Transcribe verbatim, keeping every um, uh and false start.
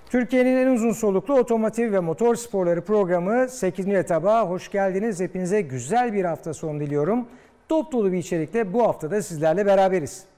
Türkiye'nin en uzun soluklu otomotiv ve motor sporları programı sekizinci etaba hoş geldiniz. Hepinize güzel bir hafta sonu diliyorum. Dop dolu bir içerikle bu hafta da sizlerle beraberiz.